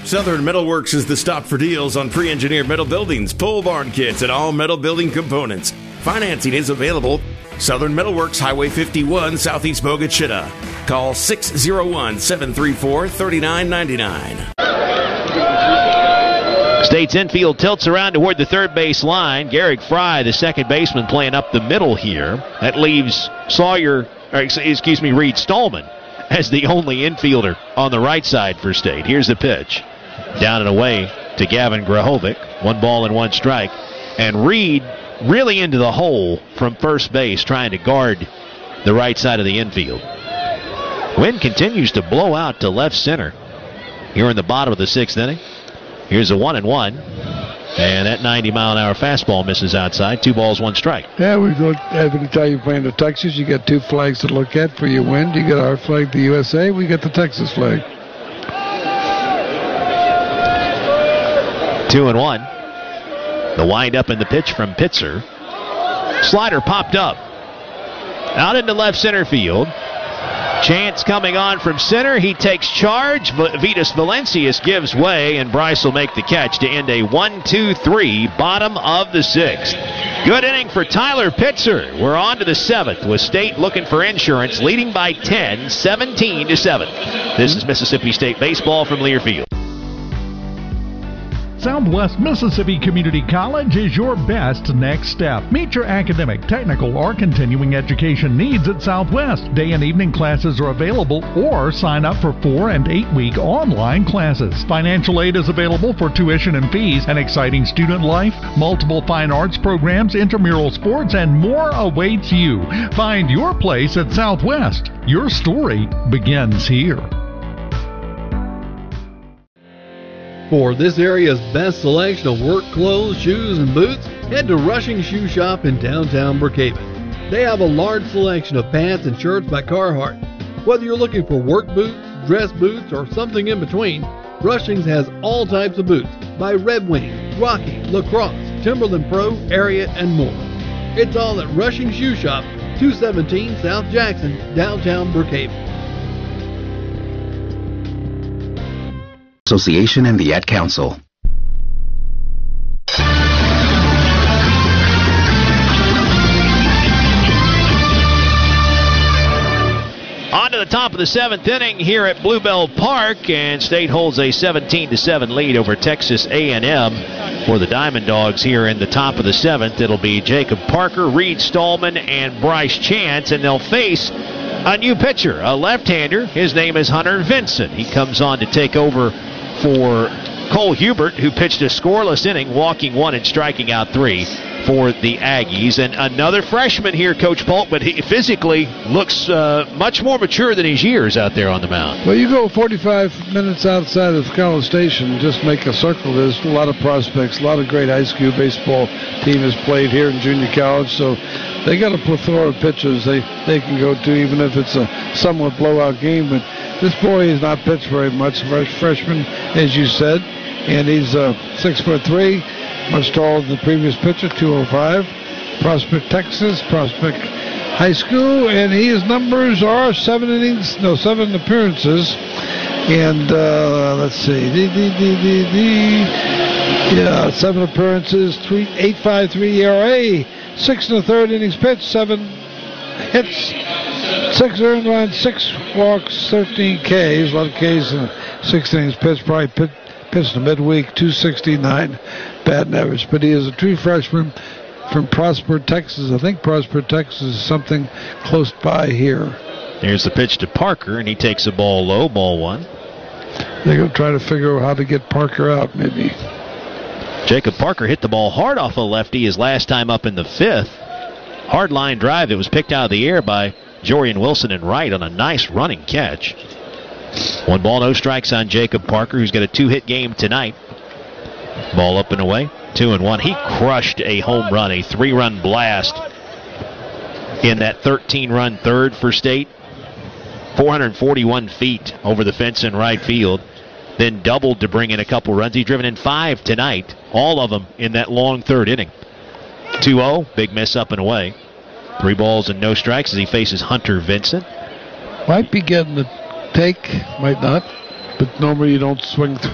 Southern Metalworks is the stop for deals on pre-engineered metal buildings, pole barn kits, and all metal building components. Financing is available. Southern Metalworks, Highway 51, Southeast Bogachita. Call 601-734-3999. State's infield tilts around toward the third base line. Garrick Fry, the second baseman, playing up the middle here. That leaves Reed Stallman as the only infielder on the right side for State. Here's the pitch. Down and away to Gavin Grahovic. 1 ball and 1 strike. And Reed really into the hole from first base, trying to guard the right side of the infield. Wind continues to blow out to left center here in the bottom of the 6th inning. Here's a 1-1. And that 90-mile-an-hour fastball misses outside. 2 balls, 1 strike. Yeah, we go every time you're playing the Texas, you got 2 flags to look at for your win. You got our flag, the USA. We got the Texas flag. 2-1. The windup and the pitch from Pitzer. Slider popped up. Out into left center field. Chance coming on from center. He takes charge. Vitas Valencius gives way, and Bryce will make the catch to end a 1-2-3, bottom of the 6th. Good inning for Tyler Pitzer. We're on to the 7th with State looking for insurance, leading by 10, 17-7. This is Mississippi State baseball from Learfield. Southwest Mississippi Community College is your best next step. Meet your academic, technical, or continuing education needs at Southwest. Day and evening classes are available, or sign up for 4- and 8-week online classes. Financial aid is available for tuition and fees, an exciting student life, multiple fine arts programs, intramural sports, and more awaits you. Find your place at Southwest. Your story begins here. For this area's best selection of work clothes, shoes, and boots, head to Rushing Shoe Shop in downtown Brookhaven. They have a large selection of pants and shirts by Carhartt. Whether you're looking for work boots, dress boots, or something in between, Rushing's has all types of boots by Red Wing, Rocky, Lacrosse, Timberland Pro, Area, and more. It's all at Rushing Shoe Shop, 217 South Jackson, downtown Brookhaven. Association and the Ad Council. On to the top of the 7th inning here at Bluebell Park, and State holds a 17-7 lead over Texas A&M. For the Diamond Dogs here in the top of the 7th, it'll be Jacob Parker, Reed Stallman, and Bryce Chance, and they'll face a new pitcher, a left-hander. His name is Hunter Vincent. He comes on to take over for Cole Hubert, who pitched a scoreless inning, walking 1 and striking out 3 for the Aggies. And another freshman here, Coach Polk, but he physically looks much more mature than his years out there on the mound. Well, you go 45 minutes outside of College Station, just make a circle. There's a lot of prospects, a lot of great high school baseball team has played here in junior college, so they got a plethora of pitchers they can go to, even if it's a somewhat blowout game. But this boy has not pitched very much, freshman, as you said, and he's 6'3", much taller than the previous pitcher, 205. Prospect, Texas, Prospect High School, and his numbers are 7 appearances. And let's see, 7 appearances, 8.53 ERA, 6 1/3 innings pitched, 7 hits, 6 earned runs, 6 walks, 13 Ks. A lot of Ks in 6 innings pitched. Probably pitched in midweek, 269 batting average. But he is a true freshman from Prosper, Texas. I think Prosper, Texas is something close by here. Here's the pitch to Parker, and he takes a ball low, ball 1. They're going to try to figure out how to get Parker out, maybe. Jacob Parker hit the ball hard off a lefty his last time up in the 5th. Hard line drive that was picked out of the air by Jorian Wilson and Wright on a nice running catch. 1 ball, no strikes on Jacob Parker, who's got a 2-hit game tonight. Ball up and away, 2-1. He crushed a home run, a 3-run blast in that 13-run third for State. 441 feet over the fence in right field. Then doubled to bring in a couple runs. He's driven in 5 tonight, all of them in that long 3rd inning. 2-0, big miss up and away. 3 balls and no strikes as he faces Hunter Vincent. Might be getting the take, might not, but normally you don't swing